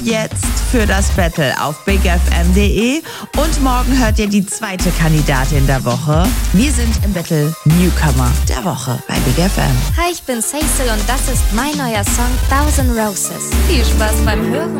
jetzt für das Battle auf bigfm.de und morgen hört ihr die zweite Kandidatin der Woche. Wir sind im Battle Newcomer der Woche bei Big FM. Hi, ich bin Cecil und das ist mein neuer Song 1000 Roses. Viel Spaß beim Hören.